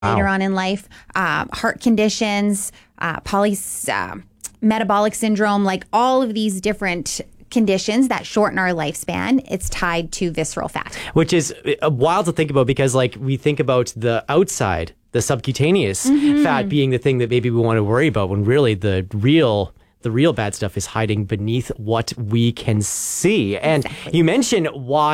later on in life, heart conditions, metabolic syndrome, like all of these different conditions that shorten our lifespan, it's tied to visceral fat. Which is wild to think about because like we think about the outside, the subcutaneous fat being the thing that maybe we want to worry about when really the real bad stuff is hiding beneath what we can see. And you mentioned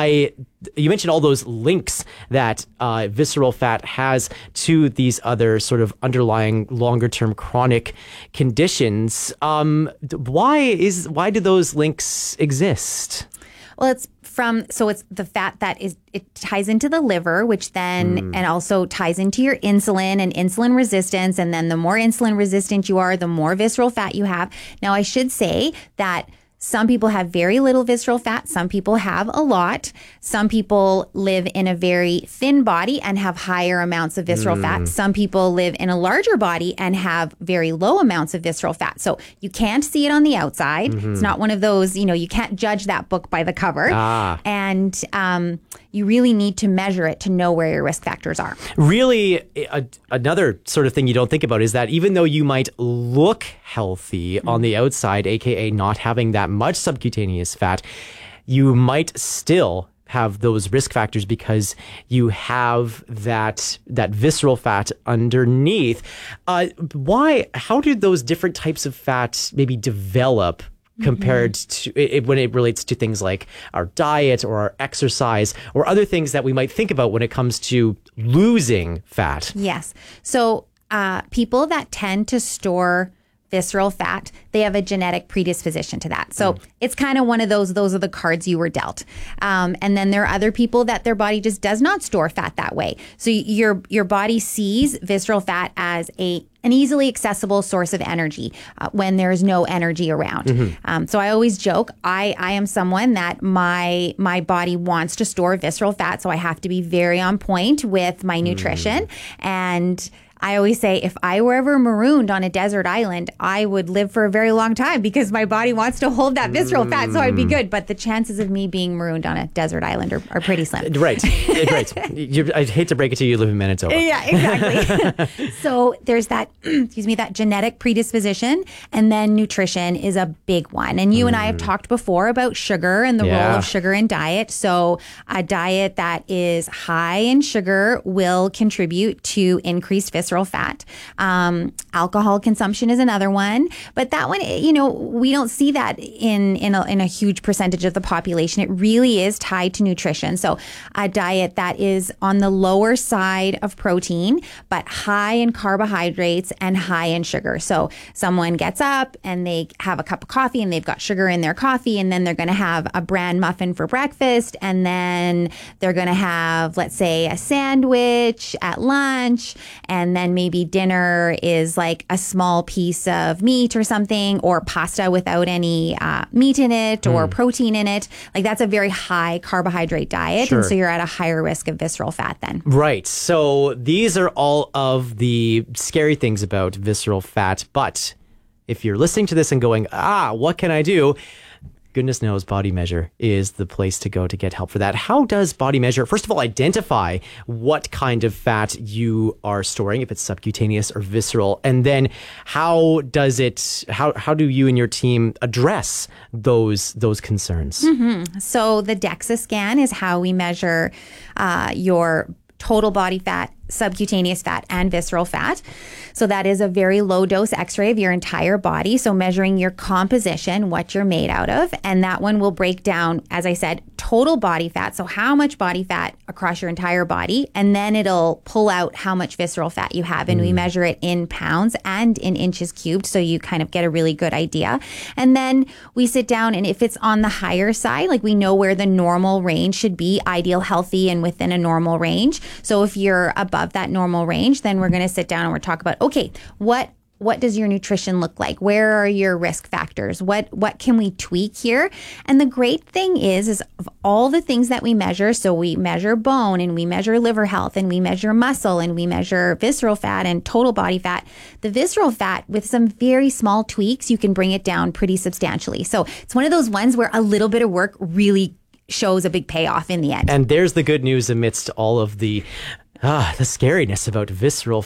all those links that visceral fat has to these other sort of underlying longer term chronic conditions. Why do those links exist? Well, it's the fat that it ties into the liver, which then, and also ties into your insulin and insulin resistance. And then the more insulin resistant you are, the more visceral fat you have. Now, I should say that some people have very little visceral fat. Some people have a lot. Some people live in a very thin body and have higher amounts of visceral fat. Some people live in a larger body and have very low amounts of visceral fat. So you can't see it on the outside. It's not one of those, you can't judge that book by the cover. And you really need to measure it to know where your risk factors are. Really, another sort of thing you don't think about is that even though you might look healthy on the outside, aka not having that much subcutaneous fat, you might still have those risk factors because you have that visceral fat underneath. How do those different types of fat maybe develop compared to when it relates to things like our diet or our exercise or other things that we might think about when it comes to losing fat? Yes. So people that tend to store visceral fat, they have a genetic predisposition to that. So it's kind of one of those are the cards you were dealt. And then there are other people that their body just does not store fat that way. So your body sees visceral fat as an easily accessible source of energy when there's no energy around. So I always joke, I am someone that my body wants to store visceral fat, so I have to be very on point with my nutrition. And I always say if I were ever marooned on a desert island, I would live for a very long time because my body wants to hold that visceral fat, so I'd be good. But the chances of me being marooned on a desert island are pretty slim. Right. I'd hate to break it to you, you live in Manitoba. Yeah, exactly. So there's that, that genetic predisposition, and then nutrition is a big one. And you and I have talked before about sugar and the role of sugar in diet. So a diet that is high in sugar will contribute to increased visceral fat. Alcohol consumption is another one, but that one, we don't see that in a huge percentage of the population. It really is tied to nutrition. So a diet that is on the lower side of protein, but high in carbohydrates and high in sugar. So someone gets up and they have a cup of coffee and they've got sugar in their coffee, and then they're going to have a bran muffin for breakfast, and then they're going to have, let's say, a sandwich at lunch, and then maybe dinner is like a small piece of meat or something, or pasta without any meat in it or protein in it. Like that's a very high carbohydrate diet. Sure. And so you're at a higher risk of visceral fat then. Right. So these are all of the scary things about visceral fat. But if you're listening to this and going, what can I do? Goodness knows Body Measure is the place to go to get help for that. How does Body Measure, first of all, identify what kind of fat you are storing, if it's subcutaneous or visceral? And then how do you and your team address those concerns? So the DEXA scan is how we measure your total body fat, subcutaneous fat, and visceral fat. So that is a very low dose x-ray of your entire body. So measuring your composition, what you're made out of. And that one will break down, as I said, total body fat. So how much body fat across your entire body. And then it'll pull out how much visceral fat you have. And we measure it in pounds and in inches cubed. So you kind of get a really good idea. And then we sit down, and if it's on the higher side, like we know where the normal range should be, ideal, healthy, and within a normal range. So if you're above that normal range, then we're going to sit down and we're talk about, okay, what does your nutrition look like? Where are your risk factors? What can we tweak here? And the great thing is of all the things that we measure, so we measure bone, and we measure liver health, and we measure muscle, and we measure visceral fat and total body fat. The visceral fat, with some very small tweaks, you can bring it down pretty substantially. So it's one of those ones where a little bit of work really shows a big payoff in the end. And there's the good news amidst all of the The scariness about visceral